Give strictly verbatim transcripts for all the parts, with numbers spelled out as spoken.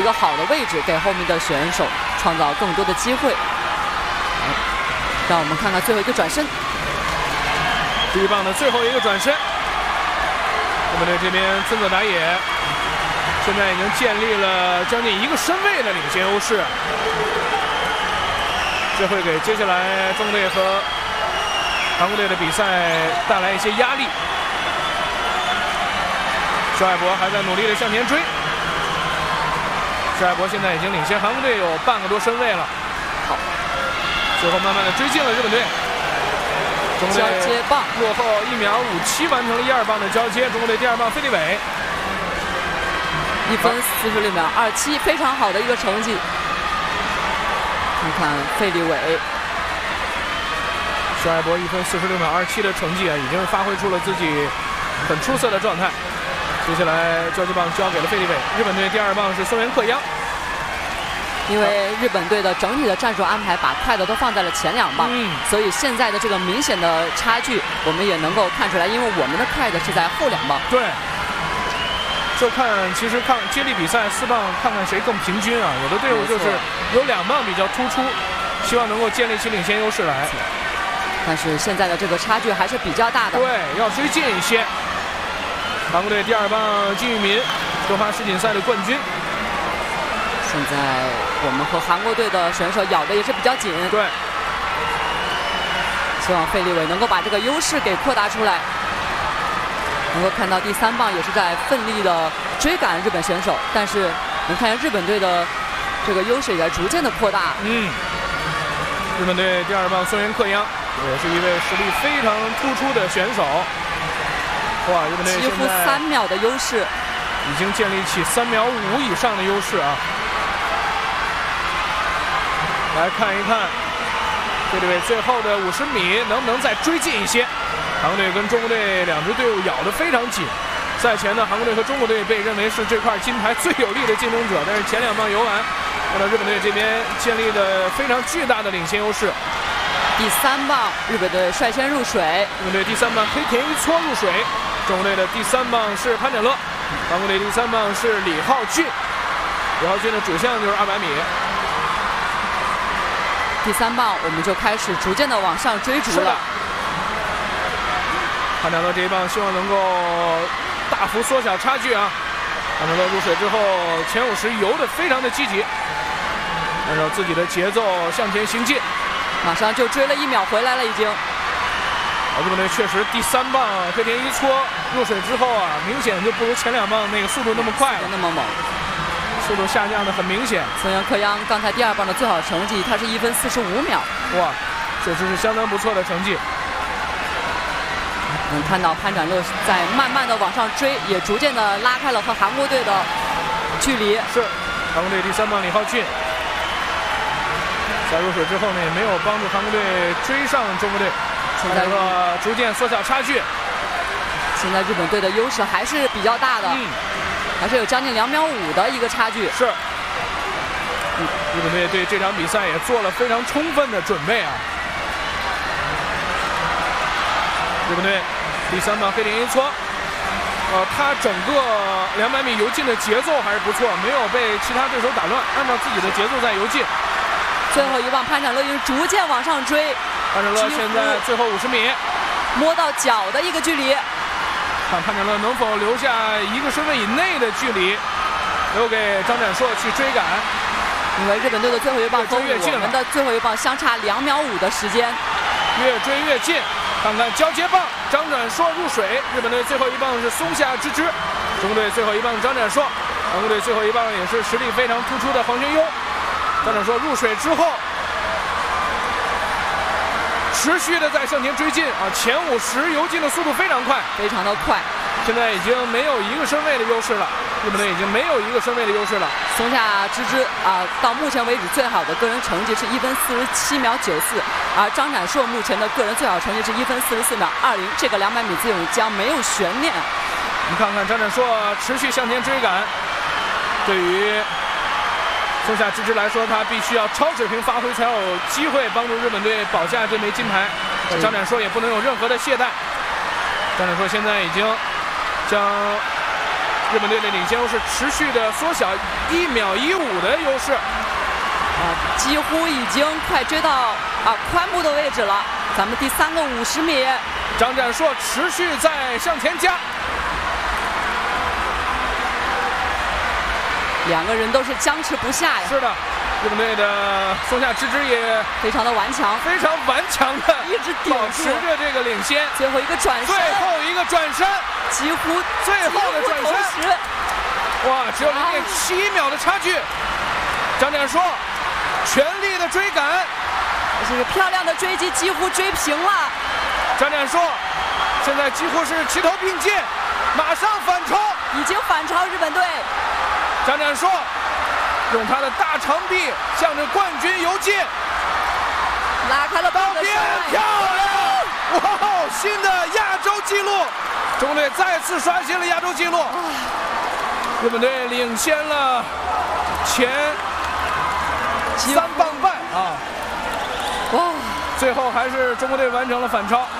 个好的位置，给后面的选手创造更多的机会。让我们看看最后一个转身。 第一棒的最后一个转身，日本队这边村泽打野现在已经建立了将近一个身位的领先优势，这会给接下来中国队和韩国队的比赛带来一些压力。施海博还在努力的向前追，施海博现在已经领先韩国队有半个多身位了。 好， 最后慢慢的追进了日本队。中国队交接棒落后一秒五七，完成了一二棒的交接。中国队第二棒费利伟， 一分四十六秒二七，非常好的一个成绩。看看费利伟， 施海博一分四十六秒二七的成绩啊，已经发挥出了自己很出色的状态。接下来交接棒交给了费利伟，日本队第二棒是松原克央。 因为日本队的整体的战术安排把快的都放在了前两棒， 嗯， 所以现在的这个明显的差距，我们也能够看出来，因为我们的快的是在后两棒。 对，就看其实看接力比赛四棒，看看谁更平均啊。有的队伍就是有两棒比较突出，希望能够建立起领先优势来。 但是现在的这个差距还是比较大的。 对，要追近一些。韩国队第二棒金宇民，中华世锦赛的冠军。 现在我们和韩国队的选手咬的也是比较紧， 对， 希望费利伟能够把这个优势给扩大出来。能够看到第三棒也是在奋力的追赶日本选手，但是能看见日本队的这个优势也在逐渐的扩大。 嗯，日本队第二棒松原克央也是一位实力非常突出的选手。哇，日本队几乎三秒的优势， 已经建立起三秒五以上的优势啊！来看一看费利伟最后的五十米能不能再追近一些。韩国队跟中国队两支队伍咬得非常紧。赛前呢，韩国队和中国队被认为是这块金牌最有力的竞争者，但是前两棒游完，看到日本队这边建立了非常巨大的领先优势。 第三棒日本队率先入水， 日本队第三棒黑田一撮入水，中国队的第三棒是潘展乐，韩国队第三棒是李浩俊。李浩俊的主项就是二百米。 第三棒我们就开始逐渐的往上追逐了。 潘展乐这一棒希望能够大幅缩小差距啊！潘展乐入水之后前五十游得非常的积极，按照自己的节奏向前行进， 马上就追了一秒回来了已经。 日本队确实第三棒黑田一撮入水之后啊，明显就不如前两棒那个速度那么快了， 那么猛， 速度下降的很明显。 松原克央刚才第二棒的最好成绩，他是一分四十五秒， 哇，确实是相当不错的成绩。 能看到潘展乐在慢慢的往上追，也逐渐的拉开了和韩国队的距离。 是，韩国队第三棒李浩俊在入水之后呢，也没有帮助韩国队追上中国队， 现在说逐渐缩小差距。 现在日本队的优势还是比较大的，嗯，还是有将近两秒五的一个差距。 是，日本队对这场比赛也做了非常充分的准备啊。日本队第三棒黑田一撮，呃，他整个两百米游进的节奏还是不错，没有被其他对手打乱，按照自己的节奏在游进。 最后一棒潘展乐又逐渐往上追， 潘展乐现在最后五十米摸到脚的一个距离， 看潘展乐能否留下一个身位以内的距离，留给张展硕去追赶。 因为日本队的最后一棒和越近我们的最后一棒相差两秒五的时间， 越追越近。看看交接棒，张展硕入水，日本队最后一棒是松下之之，中国队最后一棒张展硕，韩国队最后一棒也是实力非常突出的黄玄优。张展硕入水之后，持续的在向前追进啊，前五十游进的速度非常快， 非常的快。 现在已经没有一个身位的优势了，日本队已经没有一个身位的优势了。 松下之之啊，到目前为止最好的个人成绩是一分四十七秒九四，而张展硕目前的个人最好成绩是一分四十四秒二零，这个两百米自由泳将没有悬念。 我们看看张展硕持续向前追赶，对于松下之之来说，他必须要超水平发挥，才有机会帮助日本队保下这枚金牌。张展硕也不能有任何的懈怠。张展硕现在已经将日本队的领先优势持续的缩小一秒一五的优势， 啊，几乎已经快追到啊髋部的位置了。咱们第三个五十米， 张展硕持续在向前加， 两个人都是僵持不下呀。 是的，日本队的松下知之也非常的顽强， 非常顽强的一直顶保持着这个领先。 最后一个转身， 最后一个转身， 几乎最后的转身，哇，只有零点七秒的差距。张展硕全力的追赶， 这个漂亮的追击几乎追平了。 张展硕现在几乎是齐头并进，马上反超， 已经反超日本队。 张展硕用他的大长臂向着冠军游进， 拉开了道边，漂亮！哇，新的亚洲纪录，中国队再次刷新了亚洲纪录，日本队领先了前三棒半啊！ 哇， 最后还是中国队完成了反超。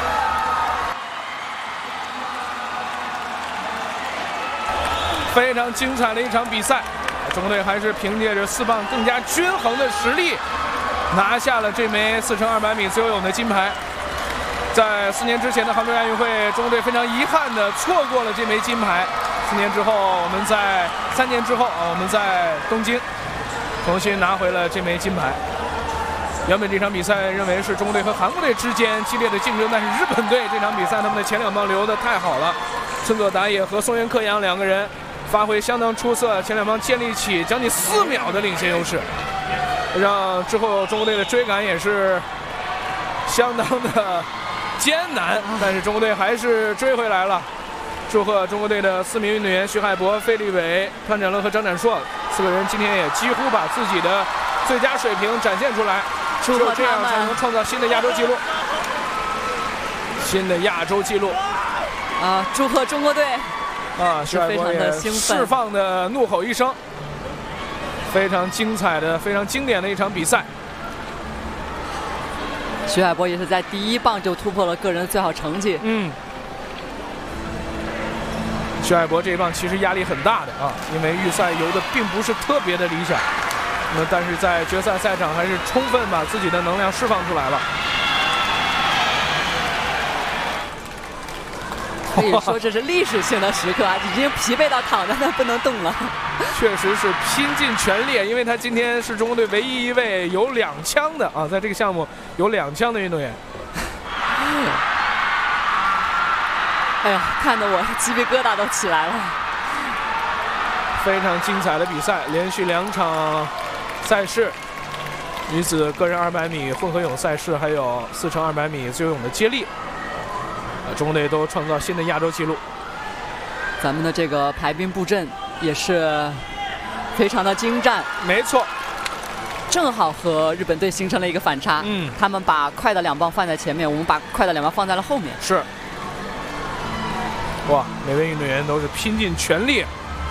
非常精彩的一场比赛，中国队还是凭借着四棒更加均衡的实力，拿下了这枚四乘二百米自由泳的金牌。在四年之前的杭州亚运会，中国队非常遗憾地错过了这枚金牌。四年之后，我们在三年之后啊，我们在东京重新拿回了这枚金牌。原本这场比赛认为是中国队和韩国队之间激烈的竞争，但是日本队这场比赛他们的前两棒留得太好了，村佐达也和松原克洋两个人发挥相当出色，前两棒建立起将近四秒的领先优势，让之后中国队的追赶也是相当的艰难，但是中国队还是追回来了。祝贺中国队的四名运动员徐海博、费立伟、潘展乐和张展硕四个人今天也几乎把自己的最佳水平展现出来，只有这样才能创造新的亚洲纪录。新的亚洲纪录啊！祝贺中国队！ 啊，徐海博也释放的怒吼一声，非常精彩的、非常经典的一场比赛。 徐海博也是在第一棒就突破了个人的最好成绩。 嗯，徐海博这一棒其实压力很大的啊，因为预赛游的并不是特别的理想，那但是在决赛赛场还是充分把自己的能量释放出来了。 可以说这是历史性的时刻啊，已经疲惫到躺在那不能动了。 确实是拼尽全力，因为他今天是中国队唯一一位有两枪的啊，在这个项目有两枪的运动员。 哎呀，看得我鸡皮疙瘩都起来了。 非常精彩的比赛，连续两场赛事，女子个人二百米混合泳赛事，还有四乘二百米自由泳的接力。中国队都创造新的亚洲纪录， 咱们的这个排兵布阵也是非常的精湛。 没错， 正好和日本队形成了一个反差。 嗯， 他们把快的两棒放在前面，我们把快的两棒放在了后面。 是，哇，每位运动员都是拼尽全力。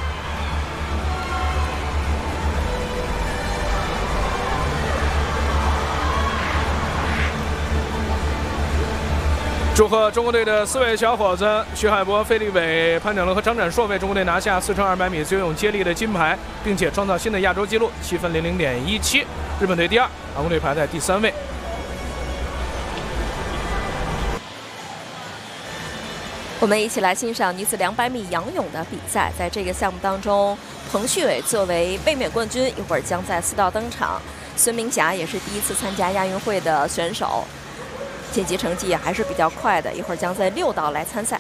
祝贺中国队的四位小伙子徐海博、费立伟、潘展乐和张展硕为中国队拿下四乘二百米自由泳接力的金牌，并且创造新的亚洲纪录七分零零点一七。日本队第二，韩国队排在第三位。 我们一起来欣赏女子两百米仰泳的比赛。在这个项目当中，彭旭伟作为卫冕冠军，一会儿将在四道登场。孙明霞也是第一次参加亚运会的选手。晋级成绩也还是比较快的，一会儿将在六道来参赛。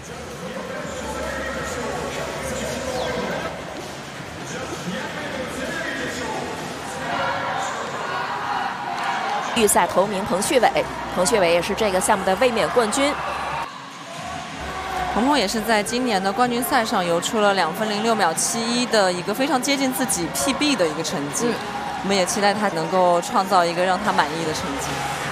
预赛头名彭旭伟，彭旭伟也是这个项目的卫冕冠军。 鹏鹏也是在今年的冠军赛上游出了两分零六秒七一的一个非常接近自己 P B 的一个成绩，嗯、我们也期待他能够创造一个让他满意的成绩。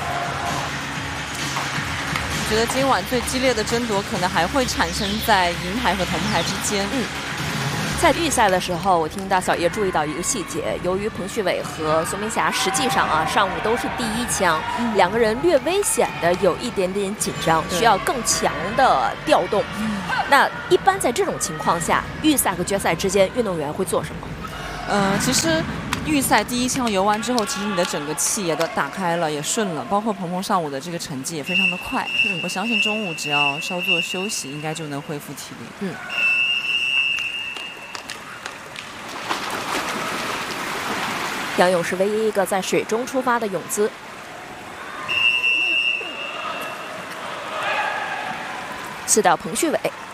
我觉得今晚最激烈的争夺可能还会产生在银牌和铜牌之间。嗯， 在预赛的时候，我听大小叶注意到一个细节，由于彭旭伟和孙明霞实际上啊上午都是第一枪，嗯、两个人略微显得有一点点紧张，需要更强的调动。嗯、那一般在这种情况下，预赛和决赛之间，运动员会做什么？ 呃，其实。预赛第一枪游完之后，其实你的整个气也都打开了，也顺了，包括鹏鹏上午的这个成绩也非常的快。嗯，我相信中午只要稍作休息，应该就能恢复体力。嗯。 杨勇是唯一一个在水中出发的泳姿。四道彭旭伟。